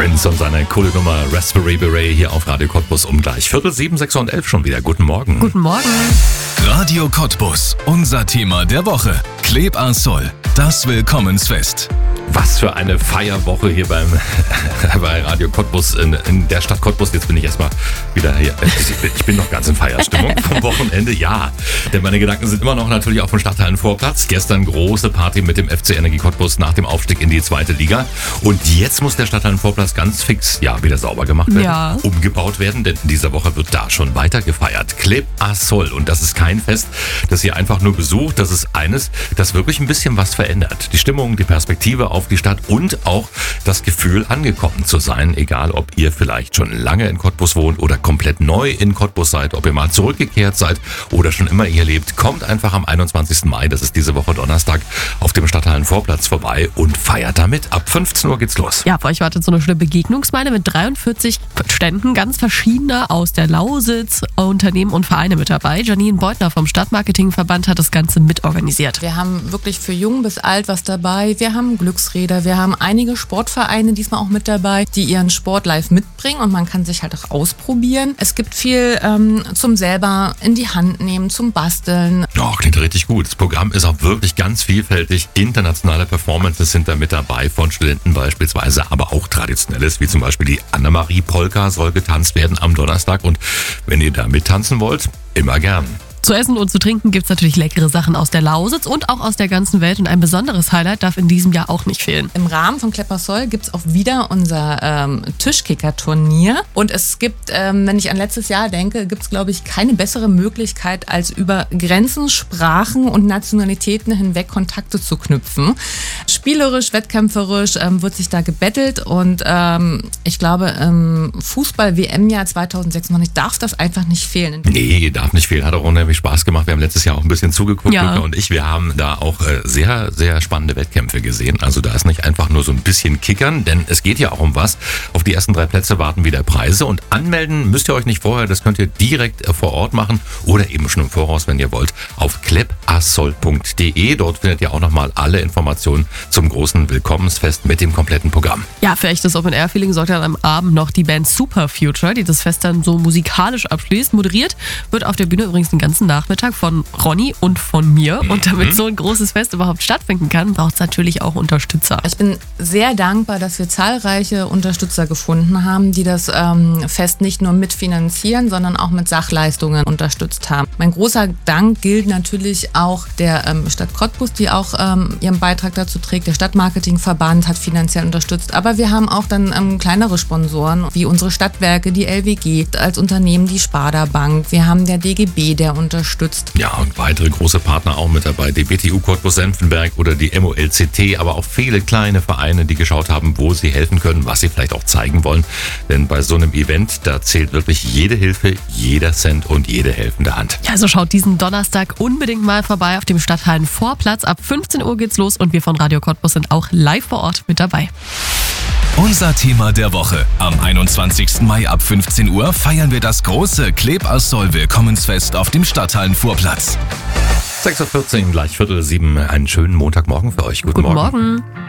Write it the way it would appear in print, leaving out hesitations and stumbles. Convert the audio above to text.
Prince und seine coole Nummer Raspberry Beret hier auf Radio Cottbus um gleich 6:15, 6 und 11 schon wieder. Guten Morgen. Guten Morgen. Radio Cottbus, unser Thema der Woche. Kleb a Sol, das Willkommensfest. Was für eine Feierwoche hier bei Radio Cottbus in der Stadt Cottbus. Jetzt bin ich erstmal wieder hier. Ich bin noch ganz in Feierstimmung vom Wochenende. Ja, denn meine Gedanken sind immer noch natürlich auf dem Stadthallenvorplatz. Gestern große Party mit dem FC Energie Cottbus nach dem Aufstieg in die 2. Liga. Und jetzt muss der Stadthallenvorplatz ganz fix wieder sauber gemacht werden, umgebaut werden, denn in dieser Woche wird da schon weiter gefeiert. Kleb a Sol. Und das ist kein Fest, das ihr einfach nur besucht. Das ist eines, das wirklich ein bisschen was verändert. Die Stimmung, die Perspektive auf die Stadt und auch das Gefühl, angekommen zu sein, egal ob ihr vielleicht schon lange in Cottbus wohnt oder komplett neu in Cottbus seid, ob ihr mal zurückgekehrt seid oder schon immer hier lebt, kommt einfach am 21. Mai, das ist diese Woche Donnerstag, auf dem Stadthallenvorplatz vorbei und feiert damit. Ab 15 Uhr geht's los. Ja, für euch wartet so eine schöne Begegnungsmeile mit 43 Ständen, ganz verschiedener aus der Lausitz, Unternehmen und Vereine mit dabei. Janine Beutner vom Stadtmarketingverband hat das Ganze mitorganisiert. Wir haben wirklich für jung bis alt was dabei. Wir haben Glücksräder, wir haben einige Sportvereine diesmal auch mit dabei, die ihren Sport live mitbringen und man kann sich halt auch ausprobieren. Es gibt viel zum selber in die Hand nehmen, zum Basteln. Ja, klingt richtig gut. Das Programm ist auch wirklich ganz vielfältig. Internationale Performances sind da mit dabei, von Studenten beispielsweise, aber auch Traditionelles, wie zum Beispiel die Annemarie-Polka soll getanzt werden am Donnerstag. Und wenn ihr da mittanzen wollt, immer gern. Zu essen und zu trinken gibt es natürlich leckere Sachen aus der Lausitz und auch aus der ganzen Welt. Und ein besonderes Highlight darf in diesem Jahr auch nicht fehlen. Im Rahmen von Kleb a Sol gibt es auch wieder unser Tischkicker-Turnier. Und es gibt, wenn ich an letztes Jahr denke, gibt es, glaube ich, keine bessere Möglichkeit, als über Grenzen, Sprachen und Nationalitäten hinweg Kontakte zu knüpfen. Spielerisch, wettkämpferisch wird sich da gebettelt. Und ich glaube, im Fußball-WM-Jahr 2026 darf das einfach nicht fehlen. Nee, darf nicht fehlen. Hat auch unheimlich Spaß gemacht. Wir haben letztes Jahr auch ein bisschen zugeguckt, Luca und ich. Wir haben da auch sehr, sehr spannende Wettkämpfe gesehen. Also da ist nicht einfach nur so ein bisschen kickern, denn es geht ja auch um was. Auf die ersten 3 Plätze warten wieder Preise und anmelden müsst ihr euch nicht vorher. Das könnt ihr direkt vor Ort machen oder eben schon im Voraus, wenn ihr wollt, auf klebasol.de. Dort findet ihr auch nochmal alle Informationen zum großen Willkommensfest mit dem kompletten Programm. Ja, für echtes Open-Air-Feeling sorgt dann am Abend noch die Band Super Future, die das Fest dann so musikalisch abschließt. Moderiert wird auf der Bühne übrigens den ganzen Nachmittag von Ronny und von mir. Und damit so ein großes Fest überhaupt stattfinden kann, braucht es natürlich auch Unterstützer. Ich bin sehr dankbar, dass wir zahlreiche Unterstützer gefunden haben, die das Fest nicht nur mitfinanzieren, sondern auch mit Sachleistungen unterstützt haben. Mein großer Dank gilt natürlich auch der Stadt Cottbus, die auch ihren Beitrag dazu trägt. Der Stadtmarketingverband hat finanziell unterstützt. Aber wir haben auch dann kleinere Sponsoren, wie unsere Stadtwerke, die LWG, als Unternehmen die Sparda Bank. Wir haben der DGB, der unterstützt. Ja, und weitere große Partner auch mit dabei. Die BTU Cottbus-Senftenberg oder die MOLCT, aber auch viele kleine Vereine, die geschaut haben, wo sie helfen können, was sie vielleicht auch zeigen wollen. Denn bei so einem Event, da zählt wirklich jede Hilfe, jeder Cent und jede helfende Hand. Ja, also schaut diesen Donnerstag unbedingt mal vorbei auf dem Stadthallenvorplatz. Ab 15 Uhr geht's los und wir von Radio Cottbus sind auch live vor Ort mit dabei. Unser Thema der Woche. Am 21. Mai ab 15 Uhr feiern wir das große Kleb a Sol Willkommensfest auf dem Stadthallenvorplatz. 6:14, gleich 6:45. Einen schönen Montagmorgen für euch. Guten Morgen.